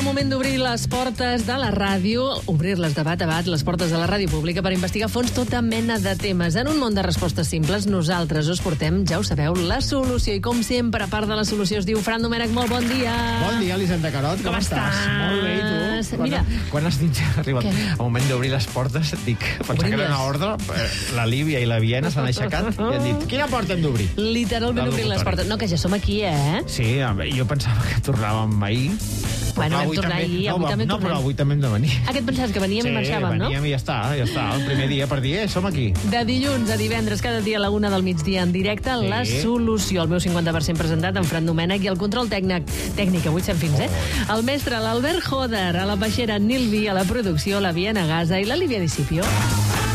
moment d'obrir les portes de la ràdio, obrir-les de bat a bat, les portes de la ràdio pública, per investigar a fons tota mena de temes. En un món de respostes simples, nosaltres us portem, ja ho sabeu, la solució. I com sempre, a part de la solució, es diu Fran Domènech, molt bon dia. Bon dia, Elisenda Carot, com estàs? Molt bé, i tu? Mira, Quan has dit ja ha arribat el moment d'obrir les portes, dic, pensava que era una ordre, la Lívia i la Viena s'han aixecat i han dit, quina porta hem d'obrir? literalment obrir les portes. No, que ja som aquí, eh? Sí, jo pensava que tornàvem ahir. Bueno, vam tornar ahir, avui també No, tornem. però avui també hem de venir. Ah, que et pensaves que veníem i marxàvem, no? veníem i ja està, el primer dia per dir, som aquí. De dilluns a divendres, cada dia a la 1 del migdia en directe, La Solució, el meu 50% presentat amb Fran Domènech i el control tècnic, avui sem fins, El mestre, l'Albert Joder, a la peixera Nil Vi, a la producció, la Viena Gaza i la Lívia Discipio.